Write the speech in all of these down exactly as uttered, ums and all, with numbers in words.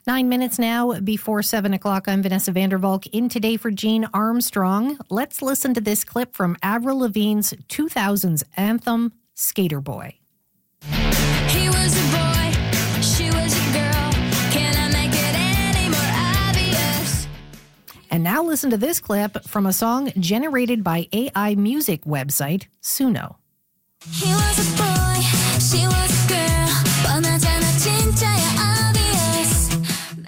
Nine minutes now before seven o'clock. I'm Vanessa Vandervalk in Today for Jean Armstrong. Let's listen to this clip from Avril Lavigne's two thousands anthem, Skater Boy. He was a boy, she was a girl. Can I make it any more obvious? And now listen to this clip from a song generated by A I music website Suno. He was a boy, she was a girl. 뻔하잖아 진짜야 obvious.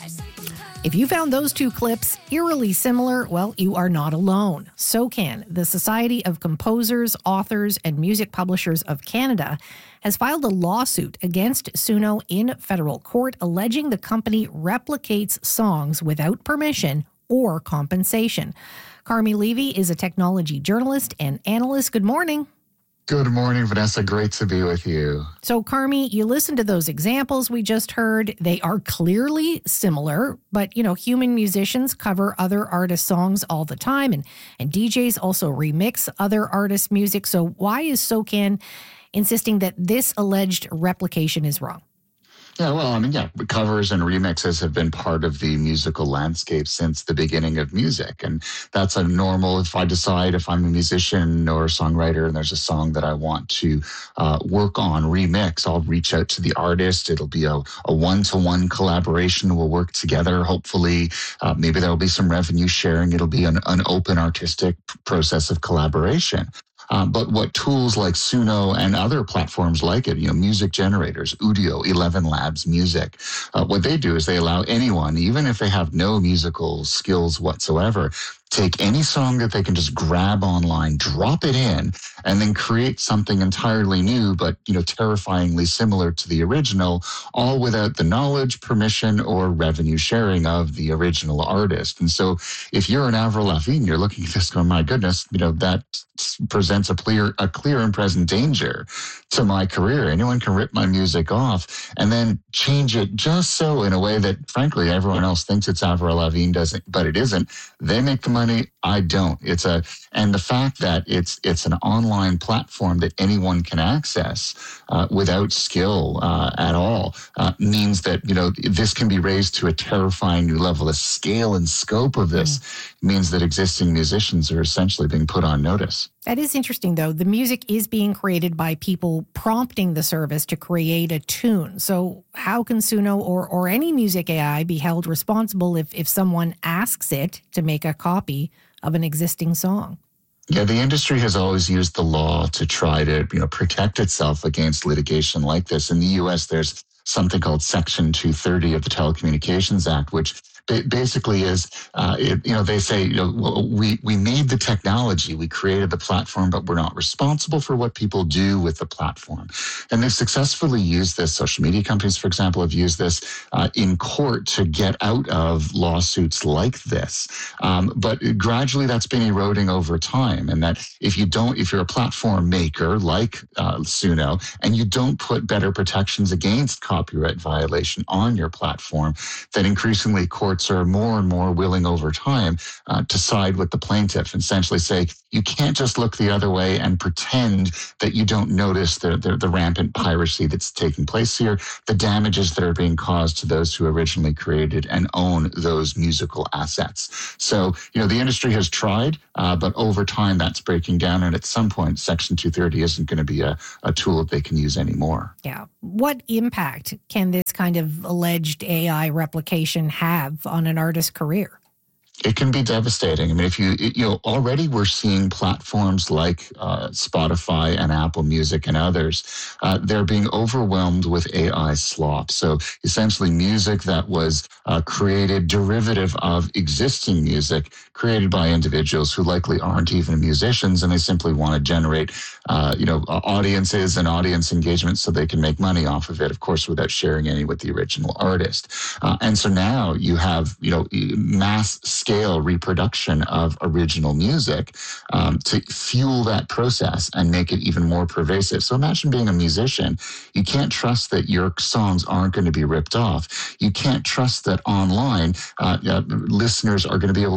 If you found those two clips eerily similar, well, you are not alone. SOCAN, the Society of Composers, Authors, and Music Publishers of Canada, has filed a lawsuit against Suno in federal court, alleging the company replicates songs without permission or compensation. Carmi Levy is a technology journalist and analyst. Good morning. Good morning, Vanessa. Great to be with you. So, Carmi, you listened to those examples we just heard. They are clearly similar, but, you know, human musicians cover other artists' songs all the time, and, and D Js also remix other artists' music. So why is SOCAN insisting that this alleged replication is wrong? Yeah, well, I mean, yeah, covers and remixes have been part of the musical landscape since the beginning of music. And that's a normal, if I decide if I'm a musician or a songwriter and there's a song that I want to uh, work on, remix, I'll reach out to the artist. It'll be a, a one-to-one collaboration. We'll work together, hopefully. Uh, maybe there'll be some revenue sharing. It'll be an, an open artistic process of collaboration. Um, but what tools like Suno and other platforms like it, you know, music generators, Udio, Eleven Labs Music, uh, what they do is they allow anyone, even if they have no musical skills whatsoever, take any song that they can just grab online, drop it in, and then create something entirely new, but, you know, terrifyingly similar to the original, all without the knowledge, permission, or revenue sharing of the original artist. And so if you're an Avril Lavigne, you're looking at this going, my goodness, you know, that presents a clear, a clear and present danger to my career. Anyone can rip my music off and then change it just so in a way that, frankly, everyone else thinks it's Avril Lavigne, doesn't, but it isn't. They make the money. I don't. It's a, and the fact that it's it's an online platform that anyone can access uh, without skill uh, at all uh, means that, you know, this can be raised to a terrifying new level. The scale and scope of this mm. means that existing musicians are essentially being put on notice. That is interesting, though. The music is being created by people prompting the service to create a tune. So how can Suno or, or any music A I be held responsible if, if someone asks it to make a copy of an existing song? Yeah, the industry has always used the law to try to, you know, protect itself against litigation like this. In the U S, there's something called Section two thirty of the Telecommunications Act, which basically is, uh, it, you know, they say, you know, we, we made the technology, we created the platform, but we're not responsible for what people do with the platform. And they've successfully used this. Social media companies, for example, have used this uh, in court to get out of lawsuits like this. Um, but gradually that's been eroding over time. And that if you don't, if you're a platform maker like uh, Suno, and you don't put better protections against copyright violation on your platform, then increasingly courts are more and more willing over time uh, to side with the plaintiff and essentially say, you can't just look the other way and pretend that you don't notice the, the, the rampant piracy that's taking place here, the damages that are being caused to those who originally created and own those musical assets. So, you know, the industry has tried, uh, but over time that's breaking down. And at some point, Section two thirty isn't going to be a, a tool that they can use anymore. Yeah. What impact can this kind of alleged A I replication have on an artist's career? It can be devastating. I mean, if you, you know, already we're seeing platforms like uh, Spotify and Apple Music and others, uh, they're being overwhelmed with A I slop. So essentially music that was uh, created derivative of existing music created by individuals who likely aren't even musicians, and they simply want to generate, uh, you know, audiences and audience engagement so they can make money off of it, of course, without sharing any with the original artist. Uh, and so now you have, you know, mass scale reproduction of original music um, to fuel that process and make it even more pervasive. So imagine being a musician. You can't trust that your songs aren't going to be ripped off. You can't trust that online uh, uh, listeners are going to be able to tell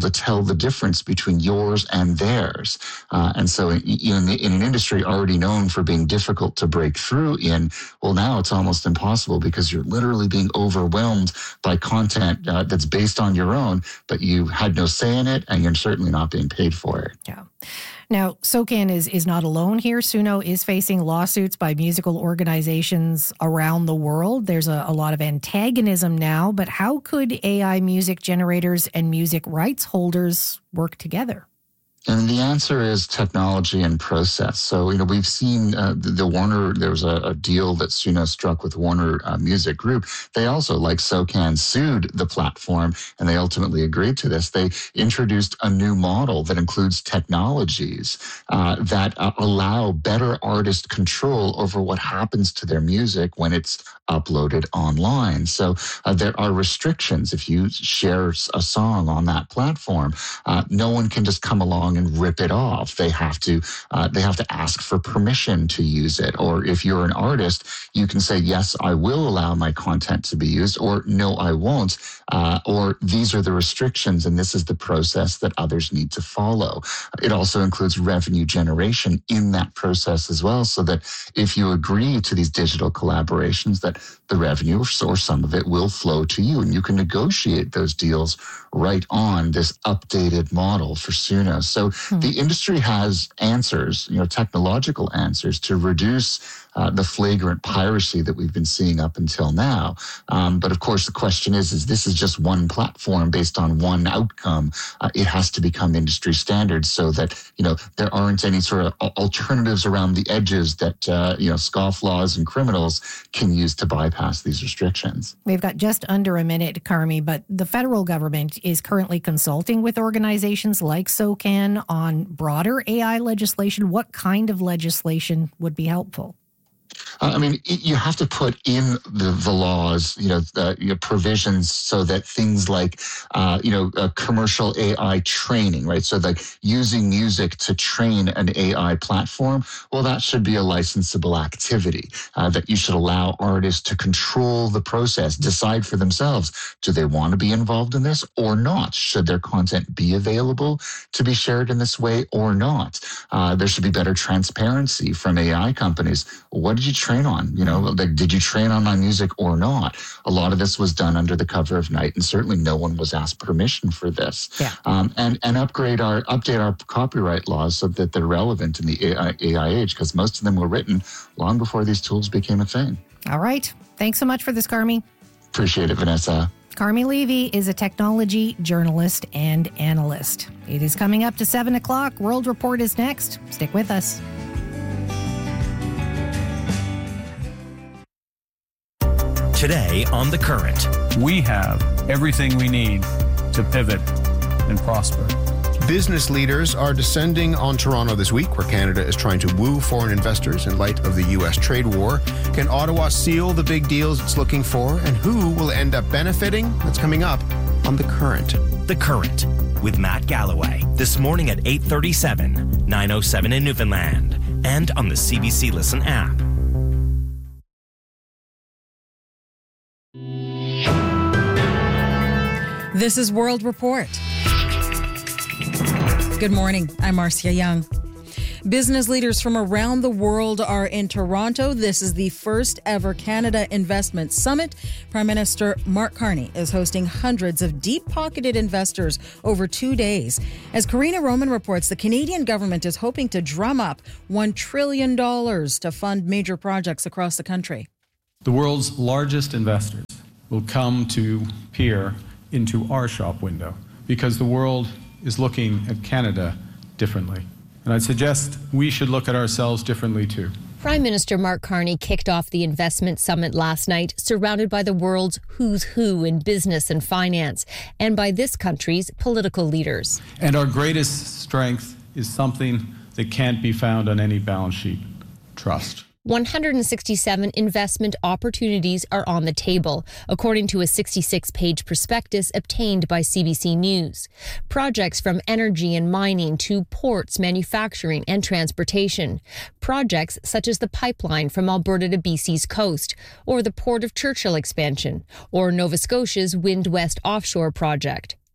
the difference between yours and theirs. Uh, and so in, in, the, in an industry already known for being difficult to break through in, well, now it's almost impossible because you're literally being overwhelmed by content uh, that's based on your own, but you had no say in it, and you're certainly not being paid for it. Yeah. Now, SOCAN is, is not alone here. Suno is facing lawsuits by musical organizations around the world. There's a, a lot of antagonism now, but how could A I music generators and music rights holders work together? And the answer is technology and process. So, you know, we've seen uh, the, the Warner, there was a, a deal that Suno struck with Warner uh, Music Group. They also, like SOCAN, sued the platform, and they ultimately agreed to this. They introduced a new model that includes technologies uh, that uh, allow better artist control over what happens to their music when it's uploaded online. So uh, there are restrictions. If you share a song on that platform, uh, no one can just come along and rip it off. They have to uh, they have to ask for permission to use it. Or if you're an artist, you can say, yes, I will allow my content to be used, or no, I won't. Uh, or these are the restrictions, and this is the process that others need to follow. It also includes revenue generation in that process as well, so that if you agree to these digital collaborations, that the revenue or some of it will flow to you, and you can negotiate those deals right on this updated model for Suno. So hmm. the industry has answers, you know, technological answers to reduce uh, the flagrant piracy that we've been seeing up until now. Um, but of course, the question is, is this is just one platform based on one outcome. Uh, it has to become industry standards so that, you know, there aren't any sort of alternatives around the edges that, uh, you know, scofflaws and criminals can use to bypass these restrictions. We've got just under a minute, Carmi, but the federal government is currently consulting with organizations like SOCAN on broader A I legislation. What kind of legislation would be helpful? Uh, I mean, it, you have to put in the, the laws, you know, the you know, provisions so that things like, uh, you know, uh, commercial A I training, right? So like using music to train an A I platform, well, that should be a licensable activity, uh, that you should allow artists to control the process, decide for themselves, do they want to be involved in this or not? Should their content be available to be shared in this way or not? Uh, there should be better transparency from A I companies. What did you train on? You know, like, did you train on my music or not? A lot of this was done under the cover of night, and certainly no one was asked permission for this. Yeah. Um, and and upgrade our update our copyright laws so that they're relevant in the A I, A I age, because most of them were written long before these tools became a thing. All right. Thanks so much for this, Carmi. Appreciate it, Vanessa. Carmi Levy is a technology journalist and analyst. It is coming up to seven o'clock. World Report is next. Stick with us. Today on The Current. We have everything we need to pivot and prosper. Business leaders are descending on Toronto this week, where Canada is trying to woo foreign investors in light of the U S trade war. Can Ottawa seal the big deals it's looking for? And who will end up benefiting? That's coming up on The Current. The Current with Matt Galloway. This morning at eight thirty-seven, nine oh seven in Newfoundland. And on the C B C Listen app. This is World Report. Good morning. I'm Marcia Young. Business leaders from around the world are in Toronto. This is the first ever Canada Investment Summit. Prime Minister Mark Carney is hosting hundreds of deep-pocketed investors over two days. As Karina Roman reports, the Canadian government is hoping to drum up one trillion dollars to fund major projects across the country. The world's largest investors will come to peer into our shop window because the world is looking at Canada differently. And I'd suggest we should look at ourselves differently too. Prime Minister Mark Carney kicked off the investment summit last night, surrounded by the world's who's who in business and finance, and by this country's political leaders. And our greatest strength is something that can't be found on any balance sheet: trust. one hundred sixty-seven investment opportunities are on the table, according to a sixty-six page prospectus obtained by C B C News. Projects from energy and mining to ports, manufacturing, and transportation. Projects such as the pipeline from Alberta to B C's coast, or the Port of Churchill expansion, or Nova Scotia's Wind West offshore project.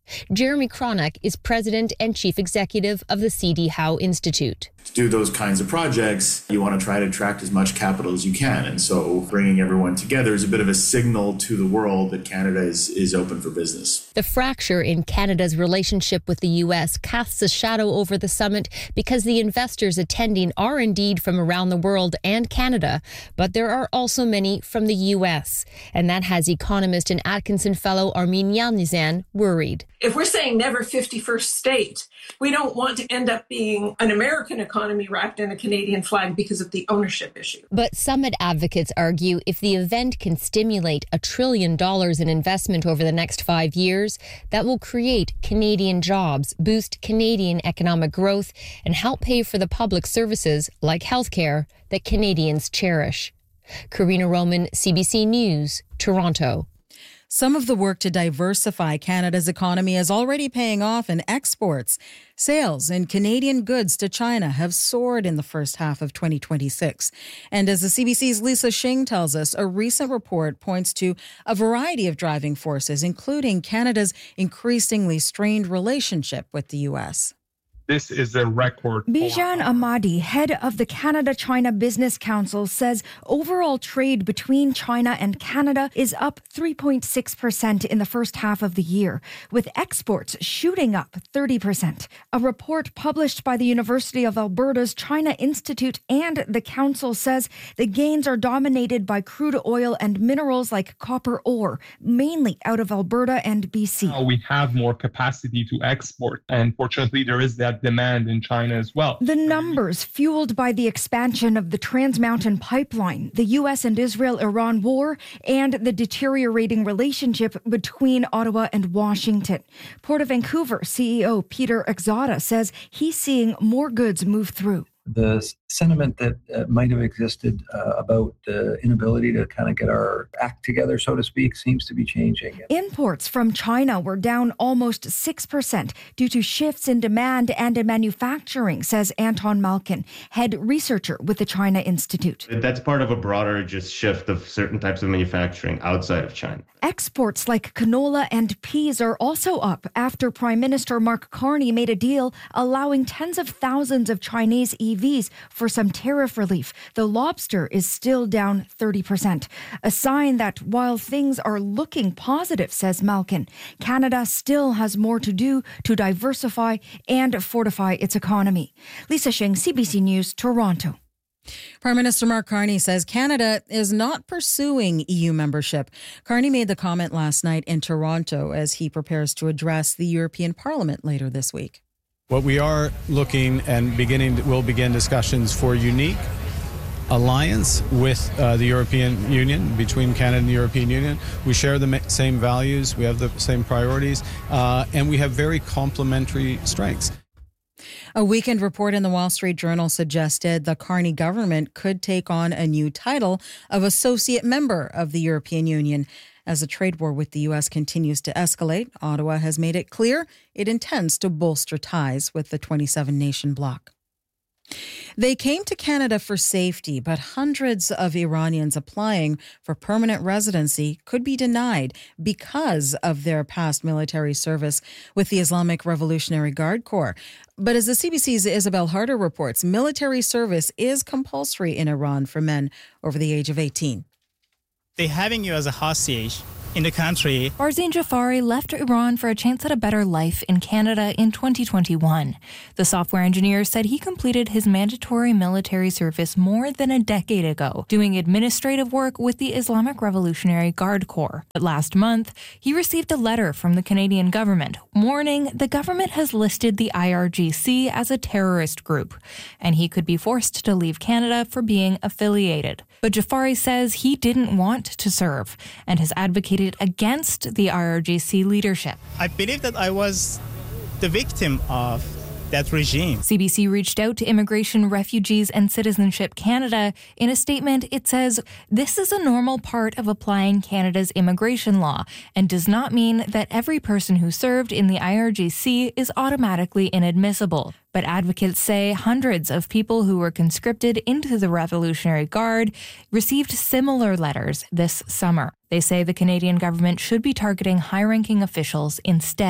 Jeremy Chronic is president and chief executive of the C D Howe Institute. To do those kinds of projects, you want to try to attract as much capital as you can. And so bringing everyone together is a bit of a signal to the world that Canada is, is open for business. The fracture in Canada's relationship with the U S casts a shadow over the summit because the investors attending are indeed from around the world and Canada, but there are also many from the U S. And that has economist and Atkinson fellow Armin Yalnizyan worried. If we're saying never fifty-first state, we don't want to end up being an American economy wrapped in a Canadian flag because of the ownership issue. But summit advocates argue if the event can stimulate a trillion dollars in investment over the next five years, that will create Canadian jobs, boost Canadian economic growth, and help pay for the public services like healthcare that Canadians cherish. Karina Roman, C B C News, Toronto. Some of the work to diversify Canada's economy is already paying off in exports. Sales in Canadian goods to China have soared in the first half of twenty twenty-six. And as the C B C's Lisa Shing tells us, a recent report points to a variety of driving forces, including Canada's increasingly strained relationship with the U S. This is a record. Bijan Ahmadi, head of the Canada-China Business Council, says overall trade between China and Canada is up three point six percent in the first half of the year, with exports shooting up thirty percent. A report published by the University of Alberta's China Institute and the Council says the gains are dominated by crude oil and minerals like copper ore, mainly out of Alberta and B C. Now we have more capacity to export, and fortunately there is that demand in China as well. The numbers, fueled by the expansion of the Trans Mountain Pipeline, the U S and Israel-Iran war, and the deteriorating relationship between Ottawa and Washington. Port of Vancouver C E O Peter Exoda says he's seeing more goods move through. The sentiment that uh, might have existed uh, about the inability to kind of get our act together, so to speak, seems to be changing. Imports from China were down almost six percent due to shifts in demand and in manufacturing, says Anton Malkin, head researcher with the China Institute. That's part of a broader just shift of certain types of manufacturing outside of China. Exports like canola and peas are also up after Prime Minister Mark Carney made a deal allowing tens of thousands of Chinese E Vs for some tariff relief. The lobster is still down thirty percent. A sign that while things are looking positive, says Malkin, Canada still has more to do to diversify and fortify its economy. Lisa Shing, C B C News, Toronto. Prime Minister Mark Carney says Canada is not pursuing E U membership. Carney made the comment last night in Toronto as he prepares to address the European Parliament later this week. What we are looking and beginning, we'll begin discussions for unique alliance with uh, the European Union, between Canada and the European Union. We share the same values, we have the same priorities, uh, and we have very complementary strengths. A weekend report in the Wall Street Journal suggested the Carney government could take on a new title of associate member of the European Union. As the trade war with the U S continues to escalate, Ottawa has made it clear it intends to bolster ties with the twenty-seven nation bloc. They came to Canada for safety, but hundreds of Iranians applying for permanent residency could be denied because of their past military service with the Islamic Revolutionary Guard Corps. But as the C B C's Isabel Harder reports, military service is compulsory in Iran for men over the age of eighteen. They're having you as a hostage in the country. Barzin Jafari left Iran for a chance at a better life in Canada in twenty twenty-one. The software engineer said he completed his mandatory military service more than a decade ago, doing administrative work with the Islamic Revolutionary Guard Corps. But last month, he received a letter from the Canadian government warning the government has listed the I R G C as a terrorist group, and he could be forced to leave Canada for being affiliated. But Jafari says he didn't want to serve and has advocated against the I R G C leadership. I believe that I was the victim of that regime. C B C reached out to Immigration, Refugees and Citizenship Canada. In a statement, it says, "This is a normal part of applying Canada's immigration law and does not mean that every person who served in the I R G C is automatically inadmissible." But advocates say hundreds of people who were conscripted into the Revolutionary Guard received similar letters this summer. They say the Canadian government should be targeting high-ranking officials instead.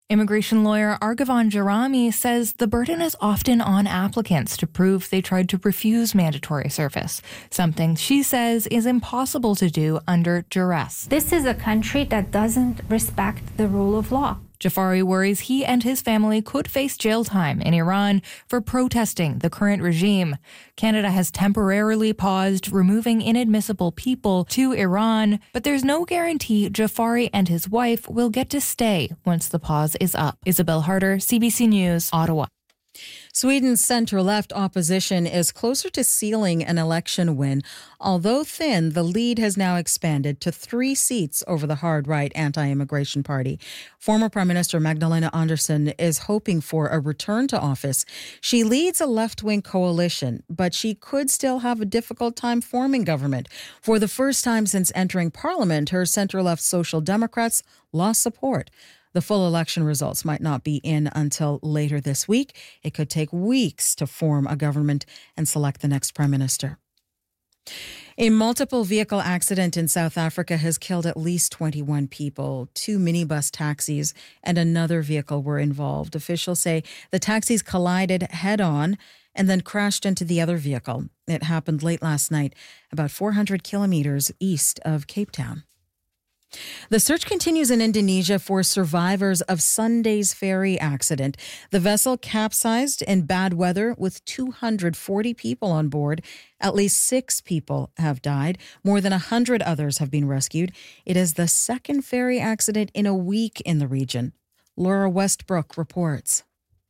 Immigration lawyer Argavan Jarami says the burden is often on applicants to prove they tried to refuse mandatory service, something she says is impossible to do under duress. This is a country that doesn't respect the rule of law. Jafari worries he and his family could face jail time in Iran for protesting the current regime. Canada has temporarily paused removing inadmissible people to Iran, but there's no guarantee Jafari and his wife will get to stay once the pause is up. Isabel Harder, C B C News, Ottawa. Sweden's centre-left opposition is closer to sealing an election win. Although thin, the lead has now expanded to three seats over the hard-right anti-immigration party. Former Prime Minister Magdalena Andersson is hoping for a return to office. She leads a left-wing coalition, but she could still have a difficult time forming government. For the first time since entering parliament, her centre-left Social Democrats lost support. The full election results might not be in until later this week. It could take weeks to form a government and select the next prime minister. A multiple vehicle accident in South Africa has killed at least twenty-one people. Two minibus taxis and another vehicle were involved. Officials say the taxis collided head-on and then crashed into the other vehicle. It happened late last night, about four hundred kilometers east of Cape Town. The search continues in Indonesia for survivors of Sunday's ferry accident. The vessel capsized in bad weather with two hundred forty people on board. At least six people have died. More than one hundred others have been rescued. It is the second ferry accident in a week in the region. Laura Westbrook reports.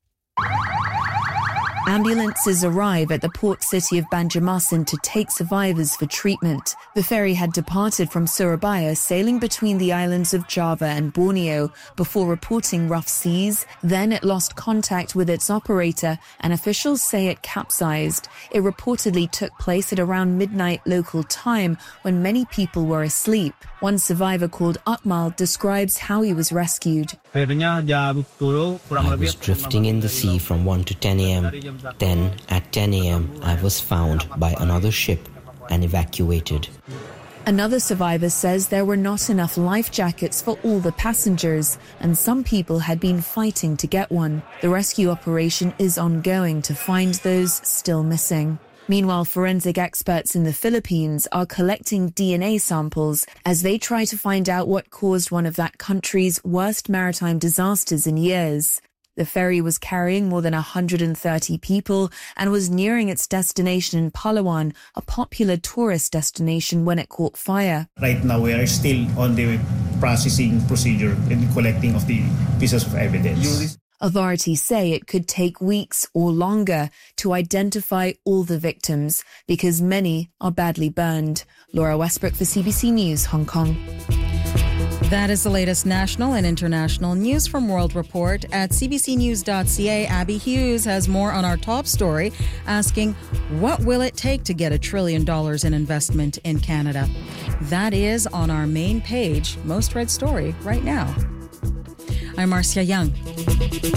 Ambulances arrive at the port city of Banjarmasin to take survivors for treatment. The ferry had departed from Surabaya, sailing between the islands of Java and Borneo before reporting rough seas. Then it lost contact with its operator, and officials say it capsized. It reportedly took place at around midnight local time when many people were asleep. One survivor called Akmal describes how he was rescued. I was drifting in the sea from one to ten a.m. Then, at ten a.m., I was found by another ship and evacuated. Another survivor says there were not enough life jackets for all the passengers, and some people had been fighting to get one. The rescue operation is ongoing to find those still missing. Meanwhile, forensic experts in the Philippines are collecting D N A samples as they try to find out what caused one of that country's worst maritime disasters in years. The ferry was carrying more than one hundred thirty people and was nearing its destination in Palawan, a popular tourist destination, when it caught fire. Right now, we are still on the processing procedure and collecting of the pieces of evidence. Authorities say it could take weeks or longer to identify all the victims because many are badly burned. Laura Westbrook for C B C News, Hong Kong. That is the latest national and international news from World Report. At c b c news dot c a, Abby Hughes has more on our top story, asking, what will it take to get a trillion dollars in investment in Canada? That is on our main page, most read story right now. I'm Marcia Young.